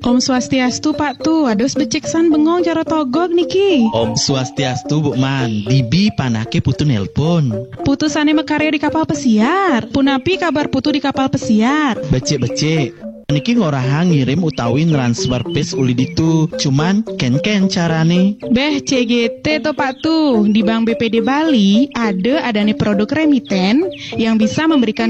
Om Swastiastu Pak Tu, ados beceksan bengong cara togog niki. Om Swastiastu Bu Man, Bibi panake putu nelpon. Putusane mekarya di kapal pesiar. Punapi kabar putu di kapal pesiar? Becek-becek. Niki ngorahang ngirim utawi transfer pes uli ditu. Cuman ken carane. Beh CGT to Pak Tu, di Bank BPD Bali adane produk remiten yang bisa memberikan